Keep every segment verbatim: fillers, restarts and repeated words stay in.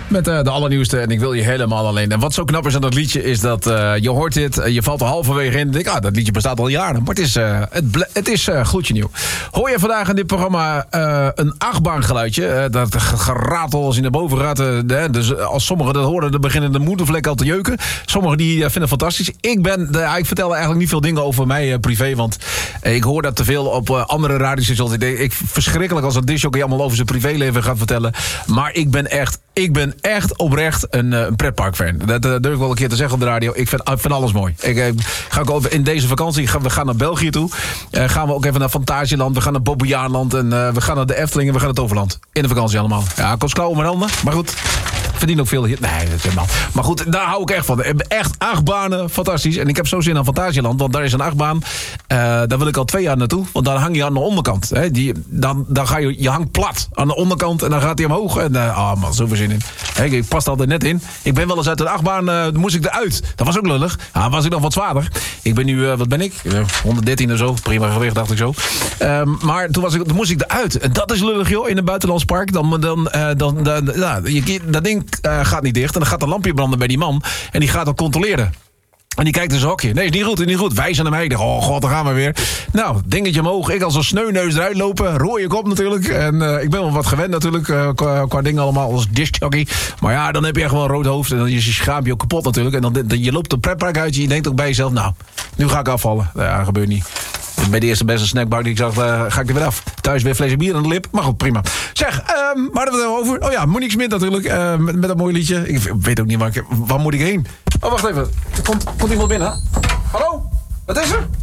Met uh, de allernieuwste En ik wil je helemaal alleen. En wat zo knap is aan dat liedje is dat uh, je hoort dit, uh, je valt er halverwege in en denk, ah, dat liedje bestaat al jaren. Maar het is, uh, het ble- het is uh, gloedje nieuw. Hoor je vandaag in dit programma uh, een achtbaangeluidje? Uh, dat geratel als je naar boven gaat. Uh, dus als sommigen dat horen, dan beginnen de moedervlekken al te jeuken. Sommigen die uh, vinden het fantastisch. Ik ben, de, ik vertel eigenlijk niet veel dingen over mij uh, privé, want uh, ik hoor dat te veel op uh, andere radiostations. Ik denk, ik verschrikkelijk als een disjockey allemaal over zijn privéleven gaat vertellen. Maar ik ben echt, ik ben echt oprecht een, uh, een pretparkfan. Dat uh, durf ik wel een keer te zeggen op de radio. Ik vind, ik vind alles mooi. Ik, uh, ga ook over, in deze vakantie gaan we gaan naar België toe. Uh, gaan we ook even naar Fantasieland. We gaan naar Bobbejaanland. En uh, we gaan naar de Efteling en we gaan naar Toverland. In de vakantie allemaal. Ja, kost klauwen mijn handen. Maar goed. Verdien ook veel hier. Nee, dat is helemaal. Maar goed, daar hou ik echt van. Echt achtbanen, fantastisch. En ik heb zo zin aan Fantasieland, want daar is een achtbaan. Uh, daar wil ik al twee jaar naartoe. Want dan hang je aan de onderkant. Hè. Die, dan, dan ga je, je hangt plat aan de onderkant en dan gaat hij omhoog. En uh, oh man, zoveel zin in. Hè, ik pas er altijd net in. Ik ben wel eens uit de achtbaan, uh, moest ik eruit. Dat was ook lullig. Ja, was ik nog wat zwaarder. Ik ben nu, uh, wat ben ik? honderddertien of zo. Prima gewicht, dacht ik zo. Um, maar toen, was ik, toen moest ik eruit. En dat is lullig, joh, in een buitenlands park. Dan, dan, uh, dan, dan, ja, je, dat ding Uh, gaat niet dicht en dan gaat een lampje branden bij die man en die gaat dan controleren. En die kijkt in zijn hokje. Nee, is niet goed, is niet goed. Wijs aan hem heen. Oh god, daar gaan we weer. Nou, dingetje omhoog. Ik als een sneuneus eruit lopen. Rooie kop natuurlijk. En uh, ik ben wel wat gewend natuurlijk. Uh, qua, qua dingen allemaal als discjockey. Maar ja, dan heb je echt wel een rood hoofd. En dan is je schaampje ook kapot natuurlijk. En dan, dan je loopt een pretpark uit. En je denkt ook bij jezelf, nou, nu ga ik afvallen. Ja, gebeurt niet. Bij de eerste beste snackbar die ik zag, uh, ga ik er weer af. Thuis weer flesje bier aan de lip. Maar goed, prima. Zeg, um, waar hadden we het over? Oh ja, Monique Smit natuurlijk. Uh, met, met dat mooie liedje. Ik weet ook niet waar, ik, waar moet ik heen. Oh, wacht even. Er komt, komt iemand binnen. Hallo? Wat is er?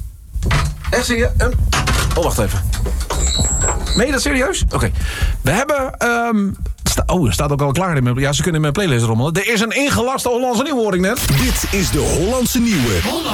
Echt zie je? Um... Oh, wacht even. Meen je dat serieus? Oké. Okay. We hebben... Um... Sta- oh, er staat ook al klaar in mijn... Ja, ze kunnen in mijn playlist rommelen. Er is een ingelaste Hollandse nieuwe, hoor ik net. Dit is de Hollandse nieuwe.